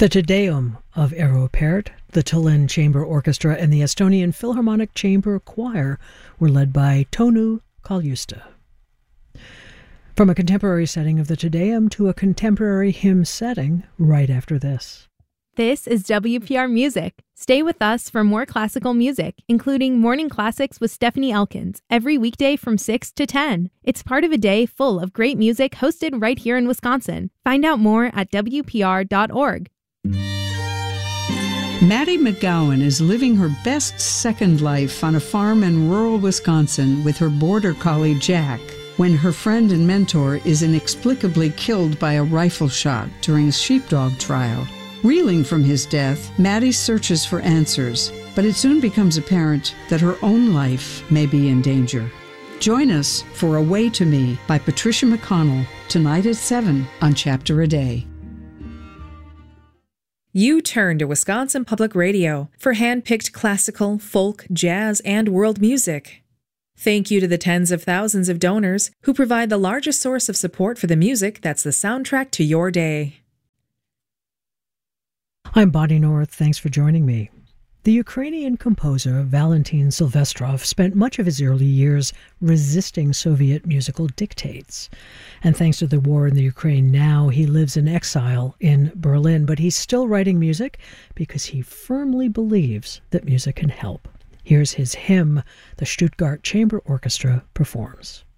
The Te Deum of Eero Pärt, the Tallinn Chamber Orchestra, and the Estonian Philharmonic Chamber Choir were led by Tõnu Kaljuste. From a contemporary setting of the Te Deum to a contemporary hymn setting right after this. This is WPR Music. Stay with us for more classical music, including Morning Classics with Stephanie Elkins, every weekday from 6 to 10. It's part of a day full of great music hosted right here in Wisconsin. Find out more at WPR.org. Maddie McGowan is living her best second life on a farm in rural Wisconsin with her border collie Jack, when her friend and mentor is inexplicably killed by a rifle shot during a sheepdog trial. Reeling from his death, Maddie searches for answers, but it soon becomes apparent that her own life may be in danger. Join us for Away to Me by Patricia McConnell, tonight at 7 on Chapter a Day. You turn to Wisconsin Public Radio for hand-picked classical, folk, jazz, and world music. Thank you to the tens of thousands of donors who provide the largest source of support for the music that's the soundtrack to your day. I'm Bonnie North. Thanks for joining me. The Ukrainian composer Valentin Silvestrov spent much of his early years resisting Soviet musical dictates. And thanks to the war in the Ukraine now, he lives in exile in Berlin. But he's still writing music because he firmly believes that music can help. Here's his hymn the Stuttgart Chamber Orchestra performs.